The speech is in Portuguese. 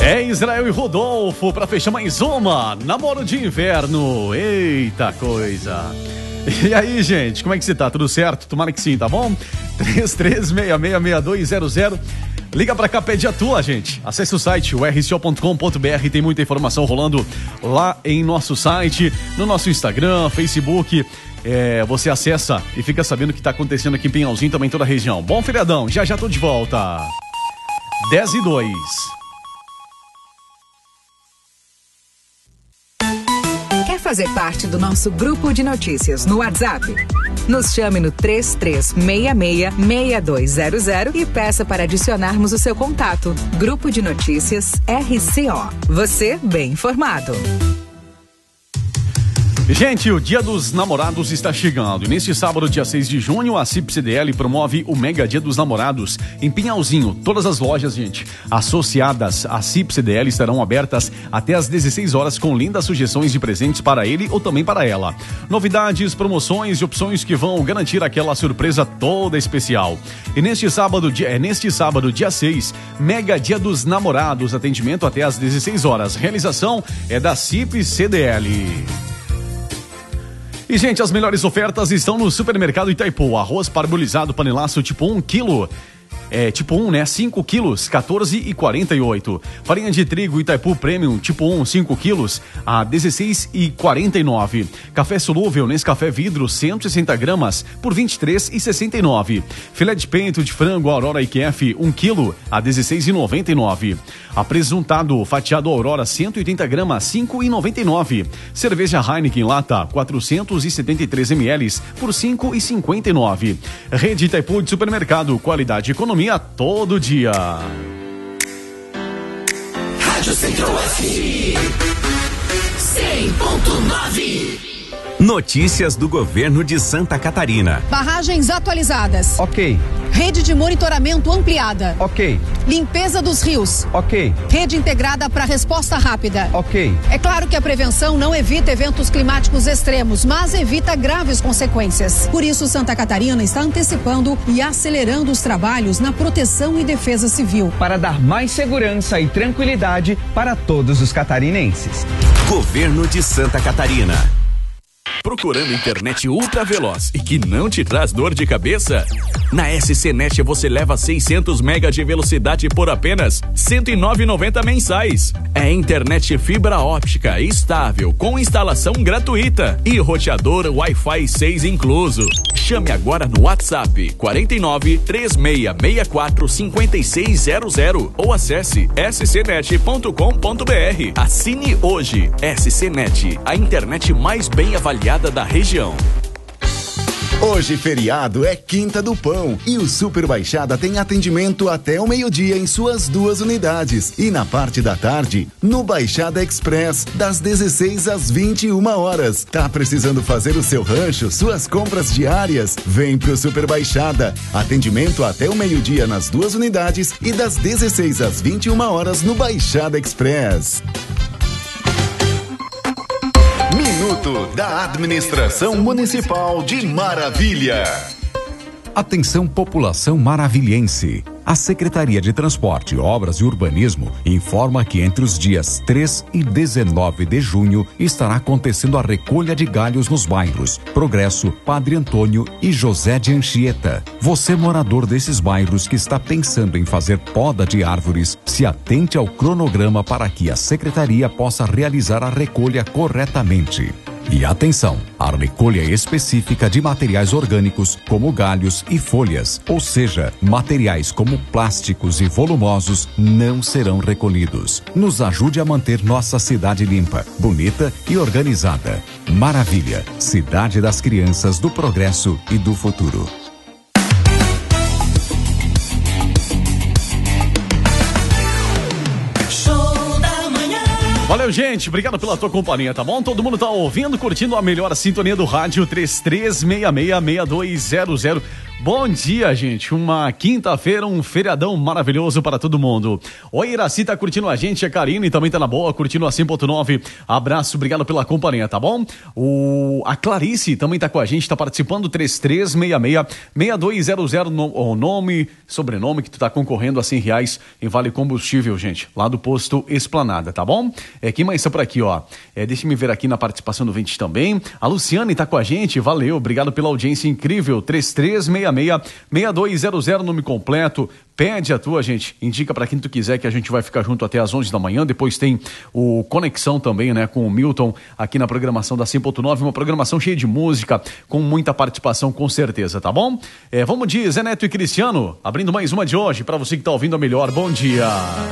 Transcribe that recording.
É Israel e Rodolfo pra fechar mais uma namoro de inverno. Eita coisa. E aí, gente, como é que você tá? Tudo certo? Tomara que sim, tá bom? 33666200. Liga pra cá, pede a tua, gente. Acesse o site, o rco.com.br, tem muita informação rolando lá em nosso site, no nosso Instagram, Facebook. Você acessa e fica sabendo o que tá acontecendo aqui em Pinhalzinho, também em toda a região. Bom feriadão, já tô de volta. 10:02. Fazer parte do nosso grupo de notícias no WhatsApp? Nos chame no 33666200 e peça para adicionarmos o seu contato. Grupo de Notícias RCO. Você bem informado. Gente, o Dia dos Namorados está chegando e neste sábado, dia 6 de junho, a CIP-CDL promove o Mega Dia dos Namorados em Pinhalzinho. Todas as lojas, gente, associadas à CIP-CDL estarão abertas até às 16 horas com lindas sugestões de presentes para ele ou também para ela. Novidades, promoções e opções que vão garantir aquela surpresa toda especial. E neste sábado, dia 6, Mega Dia dos Namorados, atendimento até às 16 horas. Realização é da CIP-CDL. E, gente, as melhores ofertas estão no Supermercado Itaipu. Arroz parbolizado panelaço tipo 1 quilo. Tipo 1, né? 5 quilos, 14,48. Farinha de trigo Itaipu Premium, tipo 1, 5 quilos, a 16,49. Café solúvel Nescafé vidro, 160 gramas, por 23,69. Filé de peito de frango Aurora IQF, 1 quilo, a 16,99. Apresuntado fatiado Aurora, 180 gramas, 5,99. Cerveja Heineken lata, 473 ml, por 5,59. Rede Itaipu de supermercado, qualidade e economia todo dia. Rádio Centro-Oeste 100.9. Notícias do governo de Santa Catarina. Barragens atualizadas. Ok. Rede de monitoramento ampliada. Ok. Limpeza dos rios. Ok. Rede integrada para resposta rápida. Ok. É claro que a prevenção não evita eventos climáticos extremos, mas evita graves consequências. Por isso, Santa Catarina está antecipando e acelerando os trabalhos na proteção e defesa civil. Para dar mais segurança e tranquilidade para todos os catarinenses. Governo de Santa Catarina. Procurando internet ultra veloz e que não te traz dor de cabeça? Na SCNet você leva 600 MB de velocidade por apenas R$ 109,90 mensais. É internet fibra óptica estável com instalação gratuita e roteador Wi-Fi 6 incluso. Chame agora no WhatsApp 49 3664 5600 ou acesse scnet.com.br. Assine hoje. SCNet, a internet mais bem avaliada da região. Hoje, feriado, é Quinta do Pão e o Super Baixada tem atendimento até o meio-dia em suas 2 unidades. E na parte da tarde, no Baixada Express, das 16 às 21 horas. Tá precisando fazer o seu rancho, suas compras diárias? Vem pro Super Baixada. Atendimento até o meio-dia nas 2 unidades e das 16 às 21 horas no Baixada Express. Minuto da Administração Municipal de Maravilha. Atenção, população maravilhense. A Secretaria de Transporte, Obras e Urbanismo informa que entre os dias 3 e 19 de junho estará acontecendo a recolha de galhos nos bairros Progresso, Padre Antônio e José de Anchieta. Você, morador desses bairros que está pensando em fazer poda de árvores, se atente ao cronograma para que a Secretaria possa realizar a recolha corretamente. E atenção, a recolha específica de materiais orgânicos, como galhos e folhas, ou seja, materiais como plásticos e volumosos, não serão recolhidos. Nos ajude a manter nossa cidade limpa, bonita e organizada. Maravilha, cidade das crianças, do progresso e do futuro. Valeu, gente. Obrigado pela tua companhia, tá bom? Todo mundo tá ouvindo, curtindo a melhor sintonia do rádio 33666200. Bom dia, gente. Uma quinta-feira, um feriadão maravilhoso para todo mundo. Oi, Iraci tá curtindo a gente, a Karine também tá na boa, curtindo a 100.9. Abraço, obrigado pela companhia, tá bom? A Clarice também tá com a gente, tá participando, 3366-6200, o nome, sobrenome que tu tá concorrendo a R$100 em Vale Combustível, gente, lá do posto Esplanada, tá bom? Quem mais tá por aqui, ó? Deixa eu me ver aqui na participação do Vente também. A Luciane tá com a gente, valeu, obrigado pela audiência incrível, 3366-6200, nome completo, pede a tua, gente, indica pra quem tu quiser que a gente vai ficar junto até às 11 da manhã, depois tem o Conexão também, né, com o Milton aqui na programação da 100.9, uma programação cheia de música, com muita participação com certeza, tá bom? Vamos de Zé Neto e Cristiano, abrindo mais uma de hoje, pra você que tá ouvindo a melhor, bom dia!